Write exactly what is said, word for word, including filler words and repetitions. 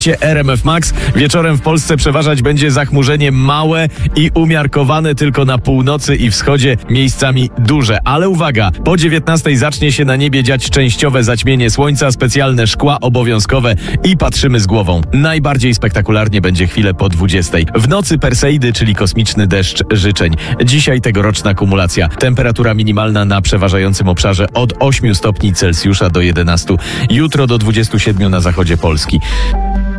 R M F Max. Wieczorem w Polsce przeważać będzie zachmurzenie małe i umiarkowane, tylko na północy i wschodzie miejscami duże. Ale uwaga, po dziewiętnastej zacznie się na niebie dziać częściowe zaćmienie słońca, specjalne szkła obowiązkowe i patrzymy z głową. Najbardziej spektakularnie będzie chwilę po dwudziestej. W nocy Perseidy, czyli kosmiczny deszcz życzeń. Dzisiaj tegoroczna kumulacja. Temperatura minimalna na przeważającym obszarze od ośmiu stopni Celsjusza do jedenastu. Jutro do dwudziestu siedmiu na zachodzie Polski.